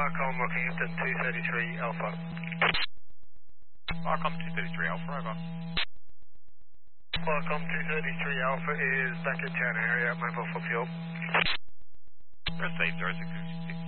Qualcomm Rockhampton 233 Alpha. Qualcomm 233 Alpha, over. Qualcomm 233 Alpha is back in town area at Mobile for fuel. Received 0666.